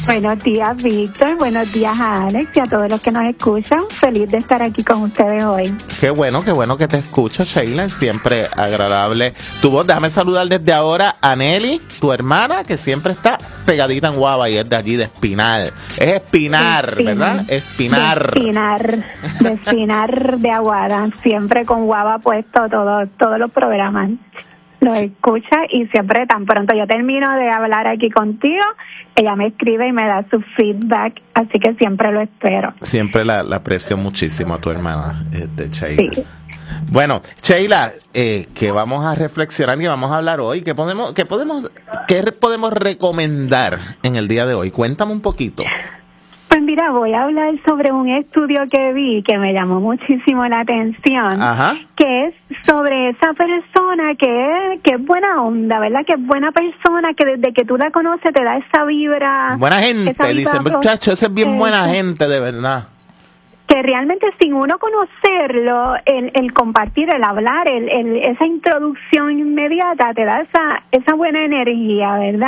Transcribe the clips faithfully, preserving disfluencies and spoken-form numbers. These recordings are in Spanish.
Buenos días, Víctor. Buenos días a Alex y a todos los que nos escuchan. Feliz de estar aquí con ustedes hoy. Qué bueno, qué bueno que te escucho, Sheila. Siempre agradable tu voz. Déjame saludar desde ahora a Nelly, tu hermana, que siempre está pegadita en Guava y es de allí, de Espinar. Es Espinar, Espinar. ¿verdad? Espinar. De Espinar. De Espinar de Aguada. Siempre con Guava puesto todo, todos los programas. Lo escucha y siempre tan pronto yo termino de hablar aquí contigo, ella me escribe y me da su feedback, así que siempre lo espero. Siempre la, la aprecio muchísimo a tu hermana, este, Sheila. Sí. Bueno, Sheila, eh, ¿qué vamos a reflexionar y vamos a hablar hoy? ¿Qué podemos, qué podemos, qué podemos recomendar en el día de hoy? Cuéntame un poquito. Pues mira, voy a hablar sobre un estudio que vi que me llamó muchísimo la atención, Ajá. que es sobre esa persona que es, que es buena onda, ¿verdad? Que es buena persona, que desde que tú la conoces te da esa vibra. Buena gente, dicen, muchacho, ese es bien buena eso. gente, de verdad. Que realmente sin uno conocerlo, el, el compartir, el hablar, el, el, esa introducción inmediata te da esa, esa buena energía, ¿verdad?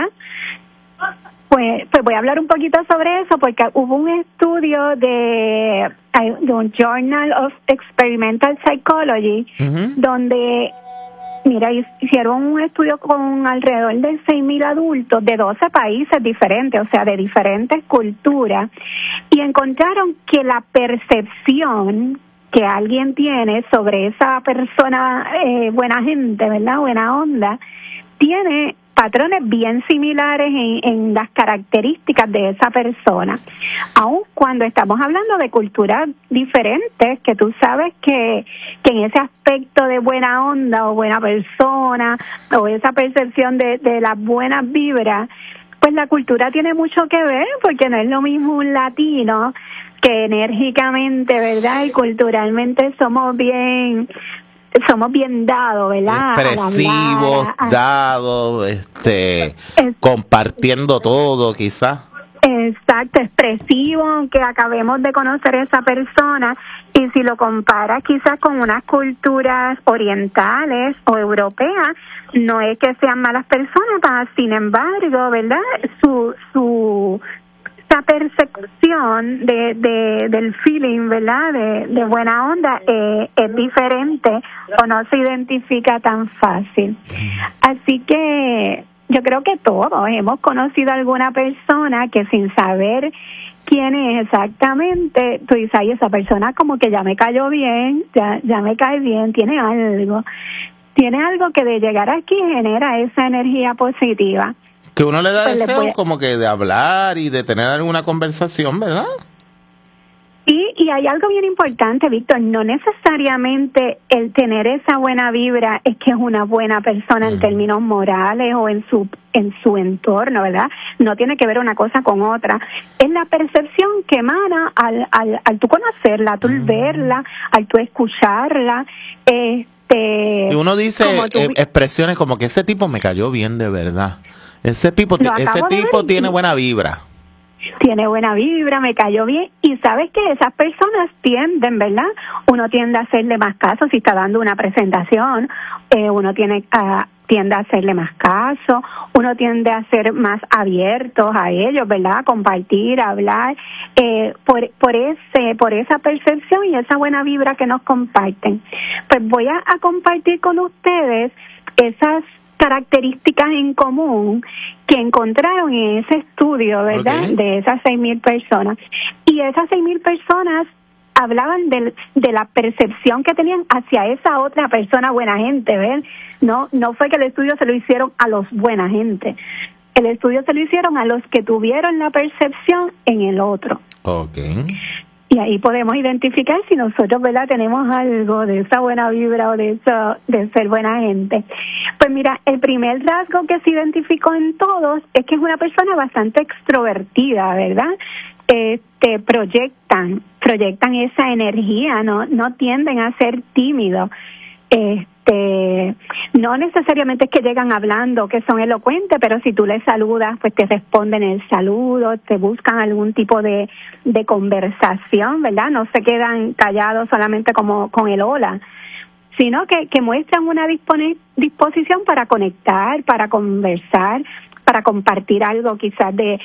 Pues, pues voy a hablar un poquito sobre eso porque hubo un estudio de, de un Journal of Experimental Psychology, uh-huh. donde, mira, hicieron un estudio con alrededor de seis mil adultos de doce países diferentes, o sea, de diferentes culturas, y encontraron que la percepción que alguien tiene sobre esa persona eh, buena gente, ¿verdad?, buena onda, tiene patrones bien similares en, en las características de esa persona. Aun cuando estamos hablando de culturas diferentes, que tú sabes que, que en ese aspecto de buena onda o buena persona, o esa percepción de, de las buenas vibras, pues la cultura tiene mucho que ver, porque no es lo mismo un latino que enérgicamente, ¿verdad?, y culturalmente somos bien... somos bien dados, ¿verdad? Expresivos, a a, dados, este, es, compartiendo todo, quizás. Exacto, expresivo, aunque acabemos de conocer a esa persona, y si lo comparas quizás con unas culturas orientales o europeas, no es que sean malas personas, sin embargo, ¿verdad?, su su esa percepción de, de del feeling, ¿verdad?, de, de buena onda eh, es diferente o no se identifica tan fácil. Así que yo creo que todos hemos conocido a alguna persona que sin saber quién es exactamente, tú dices, ay, esa persona como que ya me cayó bien, ya, ya me cae bien, tiene algo, tiene algo que de llegar aquí genera esa energía positiva. Que uno le da pues deseo le como que de hablar y de tener alguna conversación, ¿verdad? Y, y hay algo bien importante, Víctor, no necesariamente el tener esa buena vibra es que es una buena persona en uh-huh. términos morales o en su en su entorno, ¿verdad? No tiene que ver una cosa con otra. Es la percepción que emana al, al, al tú conocerla, al tú uh-huh. verla, al tú escucharla. Este, y uno dice tú, eh, expresiones como que ese tipo me cayó bien de verdad. Ese tipo, ese tipo tiene buena vibra. Tiene buena vibra, me cayó bien. Y sabes que esas personas tienden, ¿verdad? Uno tiende a hacerle más caso si está dando una presentación. Eh, uno tiene uh, tiende a hacerle más caso. Uno tiende a ser más abiertos a ellos, ¿verdad? A compartir, a hablar. Eh, por, por, ese, por esa percepción y esa buena vibra que nos comparten. Pues voy a, a compartir con ustedes esas características en común que encontraron en ese estudio, ¿verdad? Okay. De esas seis mil personas. Y esas seis mil personas hablaban de, de la percepción que tenían hacia esa otra persona buena gente, ¿ven? No, no fue que el estudio se lo hicieron a los buena gente. El estudio se lo hicieron a los que tuvieron la percepción en el otro. Okay. Y ahí podemos identificar si nosotros, ¿verdad?, tenemos algo de esa buena vibra o de eso, de ser buena gente. Pues mira, el primer rasgo que se identificó en todos es que es una persona bastante extrovertida, ¿verdad? Este, proyectan, proyectan esa energía, no, no tienden a ser tímidos. Este, no necesariamente es que llegan hablando, que son elocuentes, pero si tú les saludas, pues te responden el saludo, te buscan algún tipo de, de conversación, ¿verdad? No se quedan callados solamente como con el hola, sino que, que muestran una dispone, disposición para conectar, para conversar, para compartir algo quizás de,